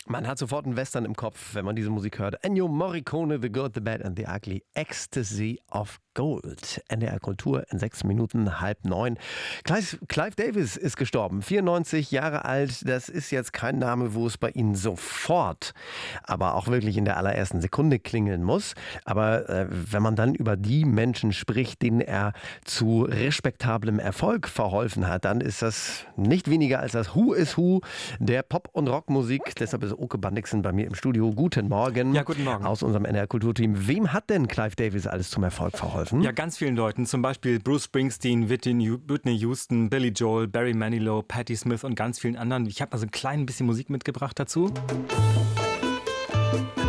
Man hat sofort einen Western im Kopf, wenn man diese Musik hört. Ennio Morricone, The Good, The Bad and The Ugly, Ecstasy of Gold. NDR Kultur in 6 Minuten, 8:30. Clive Davis ist gestorben, 94 Jahre alt. Das ist jetzt kein Name, wo es bei Ihnen sofort, aber auch wirklich in der allerersten Sekunde klingeln muss. Aber wenn man dann über die Menschen spricht, denen er zu respektablem Erfolg verholfen hat, dann ist das nicht weniger als das Who is Who der Pop- und Rockmusik. Deshalb ist Oke Bandixen bei mir im Studio. Guten Morgen. Ja, guten Morgen. Aus unserem NDR-Kulturteam. Wem hat denn Clive Davis alles zum Erfolg verholfen? Ja, ganz vielen Leuten. Zum Beispiel Bruce Springsteen, Whitney Houston, Billy Joel, Barry Manilow, Patti Smith und ganz vielen anderen. Ich habe mal so ein klein bisschen Musik mitgebracht dazu.